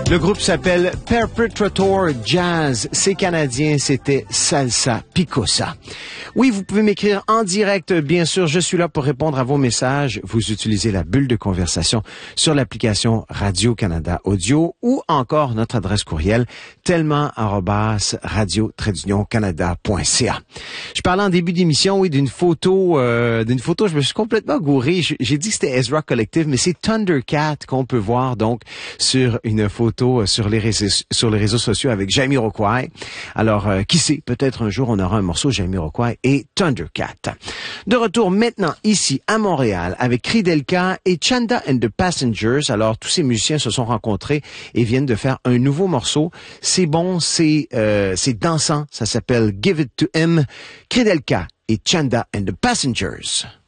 Le groupe s'appelle Perpetrator Jazz. C'est canadien, c'était Salsa Picosa. Oui, vous pouvez m'écrire en direct, bien sûr. Je suis là pour répondre à vos messages. Vous utilisez la bulle de conversation sur l'application Radio-Canada Audio ou encore notre adresse courriel tellement@radio-canada.ca. Je parlais en début d'émission, oui, d'une photo. Je me suis complètement gouré. J'ai dit que c'était Ezra Collective, mais c'est Thundercat qu'on peut voir donc sur une photo sur les réseaux sociaux avec Jamiroquai. Alors, qui sait, peut-être un jour on aura un morceau Jamiroquai et Thundercat. De retour maintenant ici à Montréal avec Kridelka et Chanda and the Passengers. Alors, tous ces musiciens se sont rencontrés et viennent de faire un nouveau morceau. C'est bon, c'est dansant. Ça s'appelle Give It to Him. Kridelka et Chanda and the Passengers.